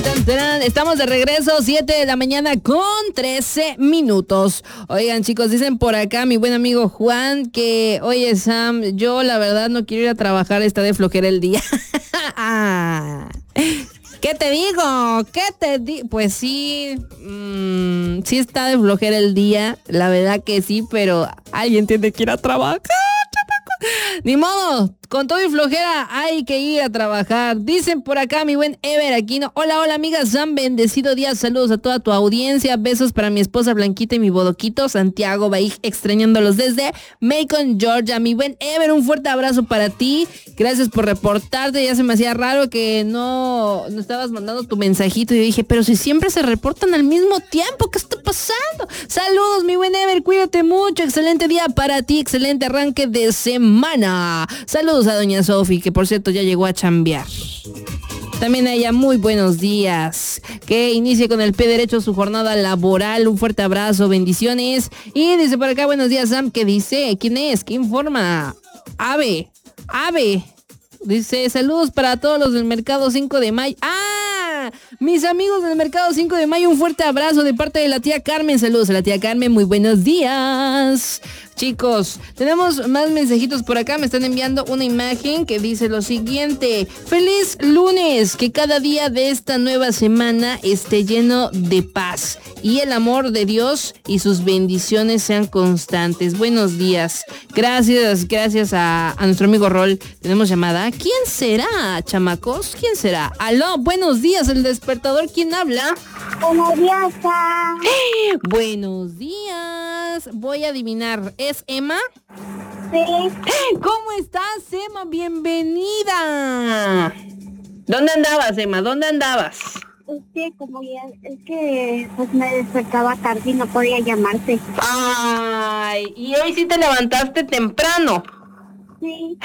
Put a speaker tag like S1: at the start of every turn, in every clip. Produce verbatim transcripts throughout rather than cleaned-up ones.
S1: tan, tan. Estamos de regreso, siete de la mañana con trece minutos. Oigan, chicos, dicen por acá mi buen amigo Juan que, oye, Sam, yo la verdad no quiero ir a trabajar, está de flojera el día. ¿Qué te digo? ¿Qué te digo? Pues sí, mmm, sí está de flojera el día, la verdad que sí, pero alguien tiene que ir a trabajar. Ni modo, con todo y flojera hay que ir a trabajar. Dicen por acá mi buen Ever Aquino. Hola, hola amiga Sam, bendecido día, saludos a toda tu audiencia, besos para mi esposa Blanquita y mi bodoquito Santiago Baij, extrañándolos desde Macon, Georgia. Mi buen Ever, un fuerte abrazo para ti, gracias por reportarte. Ya se me hacía raro que no, no estabas mandando tu mensajito y yo dije, pero si siempre se reportan al mismo tiempo, ¿qué está pasando? Saludos mi buen Ever, cuídate mucho, excelente día para ti, excelente arranque de semana. Saludos a doña Sofi, que por cierto ya llegó a chambear. También a ella, muy buenos días. Que inicie con el pie derecho su jornada laboral. Un fuerte abrazo, bendiciones. Y dice por acá, buenos días, Sam. ¿Qué dice? ¿Quién es? ¿Qué informa? Ave, Ave. Dice, saludos para todos los del Mercado cinco de mayo. ¡Ah! Mis amigos del Mercado cinco de mayo, un fuerte abrazo de parte de la tía Carmen. Saludos a la tía Carmen, muy buenos días. Chicos, tenemos más mensajitos por acá. Me están enviando una imagen que dice lo siguiente: feliz lunes, que cada día de esta nueva semana esté lleno de paz y el amor de Dios y sus bendiciones sean constantes. Buenos días. Gracias, gracias a, a nuestro amigo Rol. Tenemos llamada. ¿Quién será, chamacos? ¿Quién será? Aló, buenos días, el despertador. ¿Quién habla?
S2: Buenos días, Sam.
S1: Buenos días. Voy a adivinar. ¿Es Emma?
S2: Sí.
S1: ¿Cómo estás, Emma? Bienvenida. ¿Dónde andabas, Emma? ¿Dónde andabas?
S2: Es que como ya, es que pues me despertaba tarde y no podía llamarte.
S1: Ay, y hoy sí te levantaste temprano.
S2: Sí.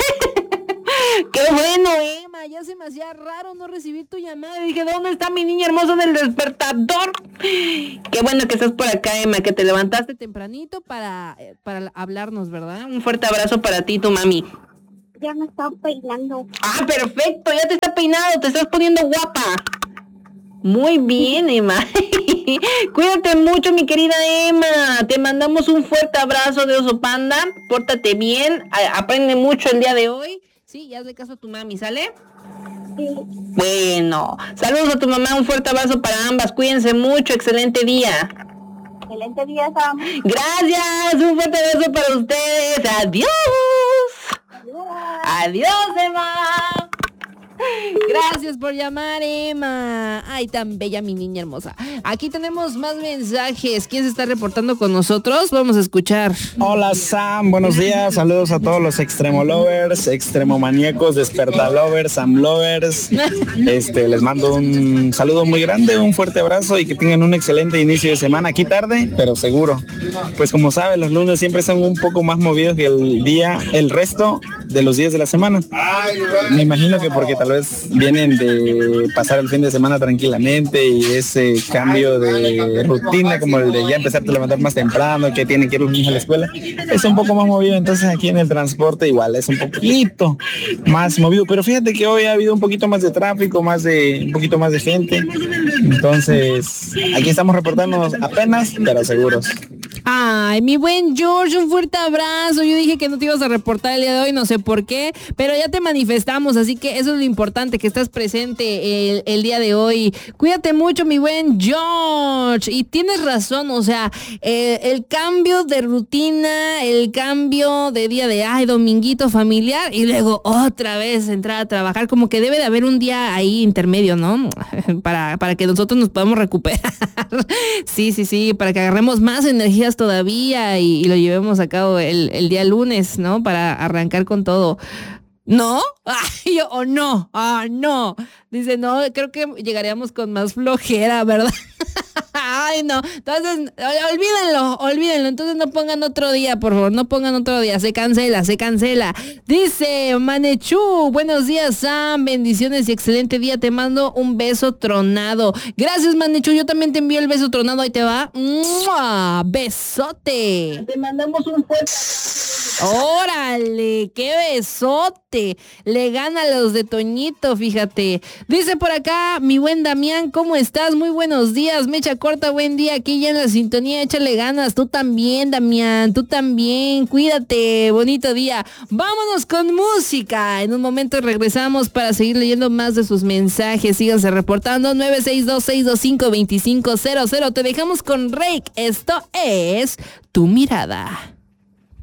S1: ¡Qué bueno, Emma! Ya se me hacía raro no recibir tu llamada. Dije, ¿dónde está mi niña hermosa del despertador? Qué bueno que estás por acá, Emma, que te levantaste tempranito para, para hablarnos, ¿verdad? Un fuerte abrazo para ti, tu mami.
S2: Ya me estaba peinando.
S1: ¡Ah, perfecto! Ya te está peinado, te estás poniendo guapa. Muy bien, Emma. Cuídate mucho, mi querida Emma. Te mandamos un fuerte abrazo de Oso Panda. Pórtate bien, a- aprende mucho el día de hoy. Sí, y hazle caso a tu mami, ¿sale?
S2: Sí.
S1: Bueno, saludos a tu mamá, un fuerte abrazo para ambas. Cuídense mucho, excelente día.
S2: Excelente día, Sam.
S1: Gracias, un fuerte abrazo para ustedes. Adiós.
S2: Adiós.
S1: Adiós, Emma. Gracias por llamar, Emma. Ay, tan bella mi niña hermosa. Aquí tenemos más mensajes. ¿Quién se está reportando con nosotros? Vamos a escuchar.
S3: Hola Sam, buenos días. Saludos a todos los extremo lovers, extremo maníacos, desperta lovers, Sam lovers. Este, les mando un saludo muy grande, un fuerte abrazo y que tengan un excelente inicio de semana. Aquí tarde, pero seguro. Pues como saben, los lunes siempre son un poco más movidos que el día, el resto de los días de la semana. Me imagino que porque tal vez vienen de pasar el fin de semana tranquilamente y ese cambio de rutina como el de ya empezarte a levantar más temprano, que tienen que ir los niños a la escuela, es un poco más movido. Entonces aquí en el transporte igual es un poquito más movido, pero fíjate que hoy ha habido un poquito más de tráfico, más de un poquito más de gente. Entonces aquí estamos reportándonos apenas, pero seguros.
S1: Ay, mi buen George, un fuerte abrazo. Yo dije que no te ibas a reportar el día de hoy, no sé por qué, pero ya te manifestamos, así que eso es lo importante, que estás presente el, el día de hoy. Cuídate mucho, mi buen George. Y tienes razón, o sea, eh, el cambio de rutina, el cambio de día de, ay, dominguito familiar, y luego otra vez entrar a trabajar, como que debe de haber un día ahí intermedio, ¿no? Para, para que nosotros nos podamos recuperar. Sí, sí, sí, para que agarremos más energías todavía y, y lo llevemos a cabo el, el día lunes, ¿no? Para arrancar con todo. ¿No? Ay, yo, o no, ah, no. Dice, no, creo que llegaríamos con más flojera, ¿verdad? Ay, no. Entonces, olvídenlo, olvídenlo. Entonces no pongan otro día, por favor. No pongan otro día. Se cancela, se cancela. Dice Manechu, buenos días, Sam. Bendiciones y excelente día. Te mando un beso tronado. Gracias, Manechu. Yo también te envío el beso tronado. Ahí te va. ¡Mua! Besote.
S2: Te mandamos un fuerte.
S1: ¡Órale! ¡Qué besote! Le gana a los de Toñito, fíjate. Dice por acá, mi buen Damián, ¿cómo estás? Muy buenos días. Mecha corta, buen día. Aquí ya en la sintonía, échale ganas. Tú también, Damián. Tú también. Cuídate. Bonito día. Vámonos con música. En un momento regresamos para seguir leyendo más de sus mensajes. Síganse reportando. nueve seis dos, seis dos cinco, dos cinco cero cero. Te dejamos con Rake. Esto es Tu Mirada.